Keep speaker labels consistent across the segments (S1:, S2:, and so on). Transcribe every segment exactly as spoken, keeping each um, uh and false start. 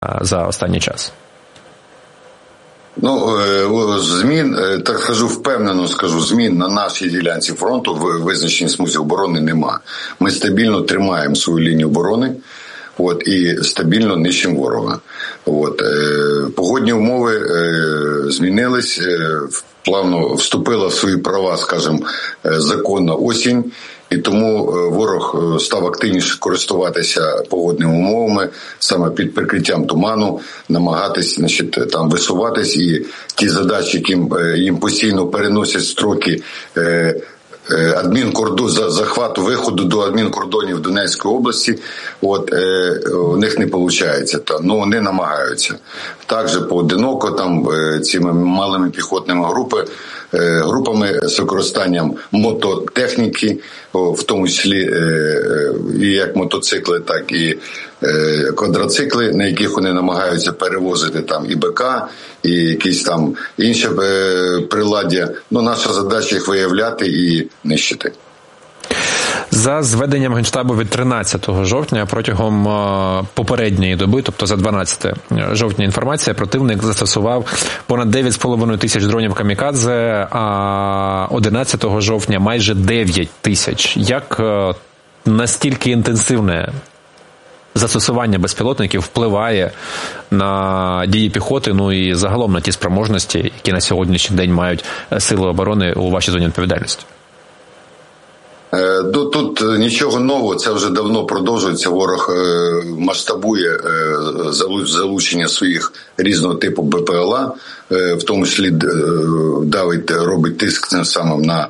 S1: за останній час?
S2: Ну, змін, так скажу, впевнено скажу, змін на нашій ділянці фронту в визначеній смузі оборони нема. Ми стабільно тримаємо свою лінію оборони, от, і стабільно нищимо ворога. От, е, погодні умови е, змінились, е, плавно вступила в свої права, скажімо, е, законна осінь, і тому ворог став активніше користуватися погодними умовами, саме під прикриттям туману, намагатись, значить, там висуватись, і ті задачі, яким їм постійно переносять строки е, адмінкордон, захвату виходу до адмінкордонів Донецької області, от, е, у них не виходить. Та, ну, вони намагаються. Також поодиноко, там, е, цими малими піхотними групами, е, групами з використанням мототехніки, о, в тому числі е, е, і як мотоцикли, так і е, квадроцикли, на яких вони намагаються перевозити там і БК, і якісь там інші е, приладдя. Ну, наша задача їх виявляти і нищити.
S1: За зведенням Генштабу від тринадцятого жовтня протягом попередньої доби, тобто за дванадцяте жовтня інформація, противник застосував понад дев'ять з половиною тисяч дронів камікадзе, а одинадцятого жовтня майже дев'ять тисяч. Як настільки інтенсивне застосування безпілотників впливає на дії піхоти, ну і загалом на ті спроможності, які на сьогоднішній день мають сили оборони у вашій зоні відповідальності?
S2: Тут нічого нового, це вже давно продовжується. Ворог масштабує залучення своїх різного типу БПЛА, в тому числі давить, робить тиск цим самим на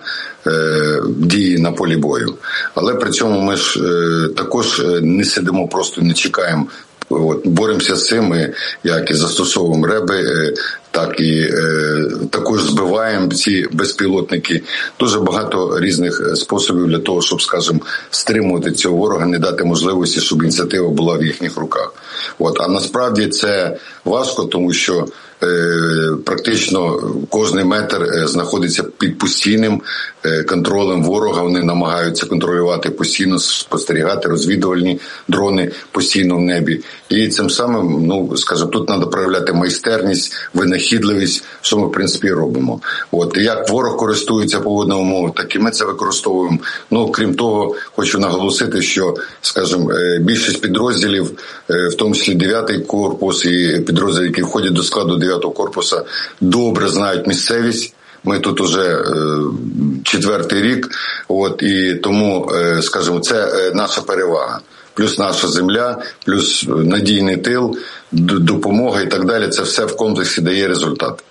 S2: дії на полі бою. Але при цьому ми ж також не сидимо, просто не чекаємо. От, боремося з цим, ми як і застосовуємо реби, так і е, також збиваємо ці безпілотники. Дуже багато різних способів для того, щоб, скажімо, стримувати цього ворога, не дати можливості, щоб ініціатива була в їхніх руках. От, а насправді це важко, тому що е, практично кожний метр знаходиться під постійним контролем ворога. Вони намагаються контролювати постійно, спостерігати розвідувальні дрони постійно в небі. І цим самим, ну, скажімо, тут треба проявляти майстерність, винахідливість, що ми, в принципі, робимо. От, як ворог користується погодними умовами, так і ми це використовуємо. Ну, крім того, хочу наголосити, що, скажімо, більшість підрозділів, в тому числі дев'ятий корпус і підрозділи, які входять до складу дев'ятого корпусу, добре знають місцевість. Ми тут уже е, четвертий рік, от, і тому, е, скажімо, це е, наша перевага. Плюс наша земля, плюс надійний тил, допомога і так далі. Це все в комплексі дає результат.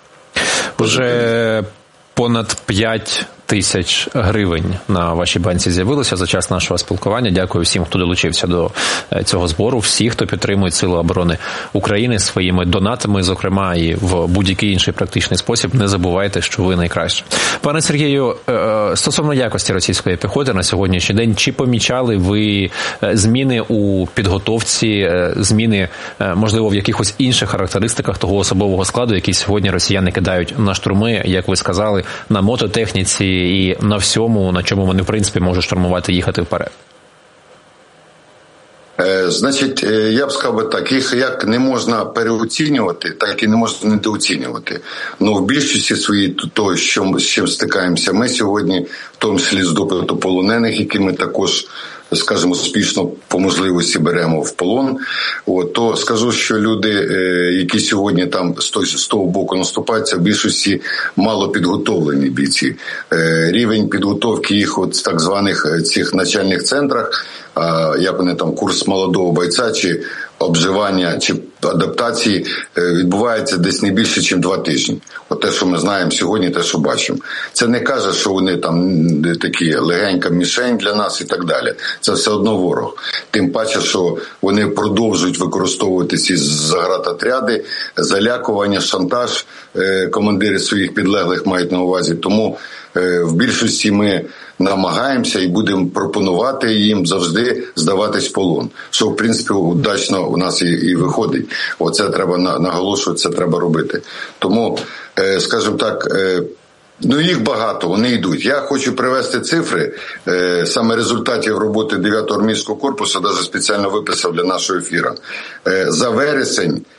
S1: Уже понад п'ять тисяч гривень на вашій банці з'явилося за час нашого спілкування. Дякую всім, хто долучився до цього збору, всі, хто підтримує Сили оборони України своїми донатами, зокрема, і в будь-який інший практичний спосіб. Не забувайте, що ви найкраще. Пане Сергію, стосовно якості російської піхоти на сьогоднішній день, чи помічали ви зміни у підготовці, зміни, можливо, в якихось інших характеристиках того особового складу, який сьогодні росіяни кидають на штурми, як ви сказали, на мототехніці, і на всьому, на чому вони, в принципі, можуть штурмувати і їхати вперед?
S2: Значить, я б сказав би так, їх як не можна переоцінювати, так і не можна недооцінювати. Ну, в більшості своїй того, що, з чим стикаємося ми сьогодні, в тому числі з допиту полонених, які ми також, скажімо, успішно по можливості беремо в полон, от, то скажу, що люди, які сьогодні там з того, з того боку наступають, це в більшості мало підготовлені бійці. Рівень підготовки їх от в так званих цих навчальних центрах, як вони там, курс молодого бойця, чи обживання, чи адаптації, відбувається десь не більше, ніж два тижні. От те, що ми знаємо сьогодні, те, що бачимо. Це не каже, що вони там такі легенька мішень для нас і так далі. Це все одно ворог. Тим паче, що вони продовжують використовувати ці заградотряди, залякування, шантаж, командири своїх підлеглих мають на увазі. Тому в більшості ми намагаємося і будемо пропонувати їм завжди здаватись в полон. Що, в принципі, удачно у нас і, і виходить. Оце треба наголошувати, це треба робити. Тому, скажімо так, Ну, їх багато, вони йдуть. Я хочу привести цифри, е, саме результатів роботи дев'ятого армійського корпусу, навіть спеціально виписав для нашого ефіру. Е, за вересень